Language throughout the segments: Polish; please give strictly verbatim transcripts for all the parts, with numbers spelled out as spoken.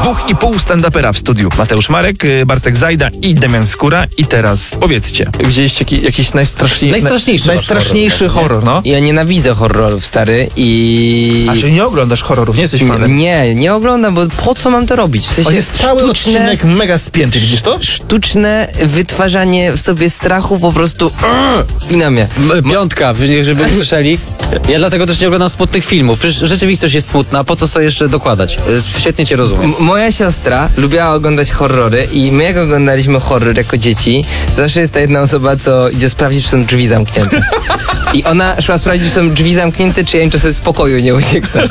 Dwóch i pół stand-upera w studiu. Mateusz Marek, Bartek Zajda i Damian Skóra. I teraz powiedzcie, widzieliście ki- jakiś najstraszniej, najstraszniejszy, na, najstraszniejszy horror, horror, no? Ja nienawidzę horrorów, stary, i... A czy nie oglądasz horrorów? Nie jesteś fanem? Nie, nie oglądam, bo po co mam to robić? W sensie O, jest cały sztuczne, odcinek mega spięty, widzisz to? Sztuczne wytwarzanie w sobie strachu po prostu spina mnie. Piątka, żeby słyszeli. Ja dlatego też nie oglądam smutnych filmów. Przecież rzeczywistość jest smutna, po co sobie jeszcze dokładać? Świetnie cię rozumiem. M- moja siostra lubiła oglądać horrory i my jak oglądaliśmy horror jako dzieci, zawsze jest ta jedna osoba, co idzie sprawdzić, czy są drzwi zamknięte. I ona szła sprawdzić, czy są drzwi zamknięte, czy ja im czasem z pokoju nie ucieknę.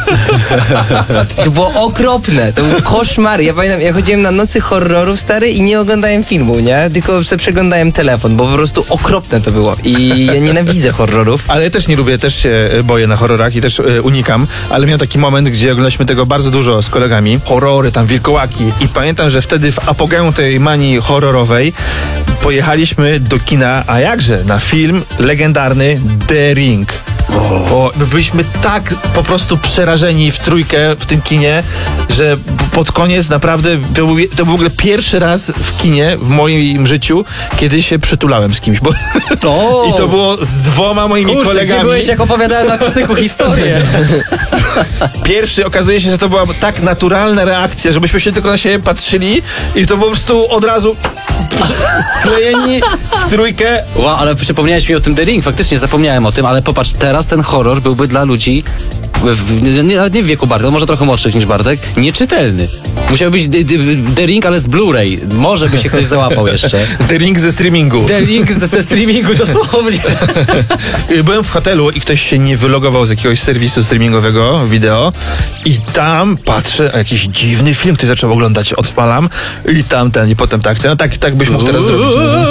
To było okropne, to był koszmar. Ja pamiętam, ja chodziłem na nocy horrorów, stary, i nie oglądałem filmu, nie? Tylko sobie przeglądałem telefon, bo po prostu okropne to było. I ja nienawidzę horrorów. Ale ja też nie lubię, też się boję na horrorach i też y, unikam, ale miałem taki moment, gdzie oglądaliśmy tego bardzo dużo z kolegami. Horrory, tam wilkołaki. I pamiętam, że wtedy w apogeum tej manii horrorowej pojechaliśmy do kina, a jakże, na film legendarny The Ring. Bo byliśmy tak po prostu przerażeni w trójkę w tym kinie, że pod koniec naprawdę to był, to był w ogóle pierwszy raz w kinie w moim życiu, kiedy się przytulałem z kimś. Bo O! I to było z dwoma moimi Kurczę, kolegami. gdzie byłeś, jak opowiadałem na kocyku historię? Pierwszy, okazuje się, że to była tak naturalna reakcja, żebyśmy się tylko na siebie patrzyli i to po prostu od razu sklejeni w trójkę. Wow, ale przypomniałeś mi o tym The Ring, faktycznie zapomniałem o tym, ale popatrz, teraz ten horror byłby dla ludzi, w, nie, nie w wieku Bartek, może trochę młodszych niż Bartek, nieczytelny. Musiał być The, The, The Ring, ale z Blu-ray. Może by się ktoś załapał jeszcze. The Ring ze streamingu. The Ring ze, ze streamingu dosłownie. Byłem w hotelu i ktoś się nie wylogował z jakiegoś serwisu streamingowego wideo i tam patrzę, a jakiś dziwny film ktoś zaczął oglądać, odpalam i tamten i potem tak. No tak, tak byś mógł teraz zrobić.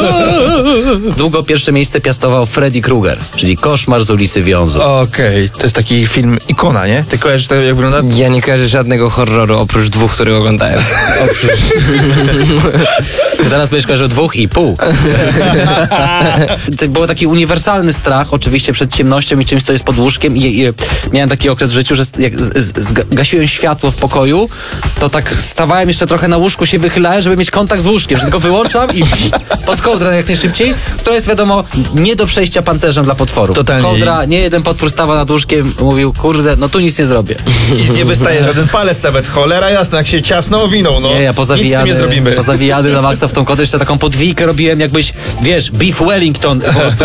Długo pierwsze miejsce piastował Freddy Krueger, czyli Koszmar z ulicy Wiązu. Okej, to jest taki film ikona, nie? Ty kojarzysz to, jak wygląda? Ja nie kojarzę żadnego horroru oprócz dwóch, które oglądałem. Oprócz... Teraz będziesz kojarzył dwóch i pół. To był taki uniwersalny strach, oczywiście przed ciemnością i czymś, co jest pod łóżkiem. I, i miałem taki okres w życiu, że jak z, z, gasiłem światło w pokoju, to tak stawałem jeszcze trochę na łóżku, się wychylałem, żeby mieć kontakt z łóżkiem, że tylko wyłączam i pod kołdrę jak najszybciej, która jest, wiadomo, nie do przejścia pancerzem dla potworów. Totalnie. Kołdra, nie jeden potwór stawał nad łóżkiem, mówił, kurde, no tu nic nie zrobię. I nie wystaje żaden palec nawet, cholera jasna, jak się ciasno owinął, no. Nie, ja nic z tym pozawijany, nie zrobimy. pozawijany na maksa w tą kodę, jeszcze taką podwijkę robiłem, jakbyś, wiesz, Beef Wellington po prostu.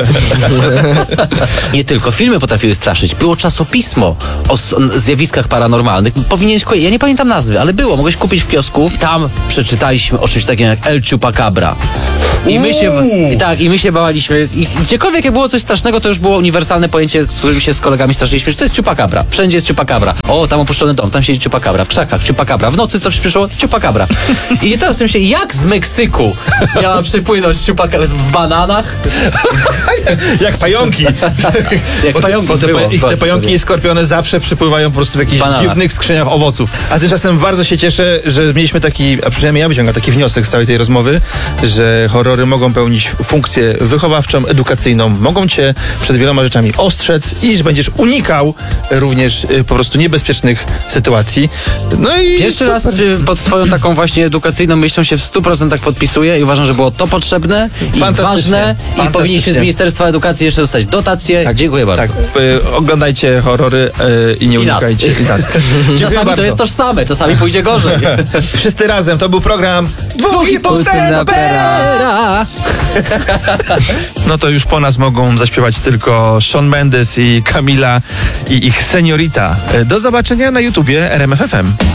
Nie tylko filmy potrafiły straszyć, było czasopismo o s- zjawiskach paranormalnych. Powinieneś, ko- ja nie pamiętam nazwy, ale było, mogłeś kupić w kiosku. Tam przeczytaliśmy o czymś takim jak El Chupacabra. I my się, i tak, i my się bałaliśmy. I gdziekolwiek jak było coś strasznego, to już było uniwersalne pojęcie, z którym się z kolegami straszyliśmy, że to jest Chupacabra. Wszędzie jest Chupacabra. O, tam opuszczony dom, tam siedzi Chupacabra. W krzakach Chupacabra. W nocy coś przyszło, Chupacabra. I teraz myślę, jak z Meksyku miała przypłynąć Chupacabra w bananach? Jak pająki. Jak Bo te, pająków bo te, było. pa- ich te pająki i skorpiony zawsze przypływają po prostu w jakichś Bananach. dziwnych skrzyniach owoców. A tymczasem bardzo się cieszę, że mieliśmy taki, a przynajmniej ja wyciągam taki wniosek z całej tej rozmowy, że horrory mogą pełnić funkcję wychowawczą, edukacyjną, mogą cię przed wieloma rzeczami ostrzec i że będziesz unikał również y, po prostu niebezpiecznych sytuacji. No i Pierwszy super. raz y, pod twoją taką właśnie edukacyjną myślą się w stu procentach podpisuję i uważam, że było to potrzebne i Fantastycznie. ważne i Fantastycznie. powinniśmy z Ministerstwa Edukacji jeszcze dostać dotacje. Tak, Dziękuję bardzo. Tak, y, oglądajcie horrory y, i nie I nas. unikajcie. I nas. Dziękuję Czasami bardzo. to jest tożsame, czasami pójdzie gorzej. Wszyscy razem, to był program Dwóch i pół stand-upera. No to już po nas mogą zaśpiewać tylko Shawn Mendes i Camila i ich Seniorita. Do zobaczenia na YouTubie R M F F M.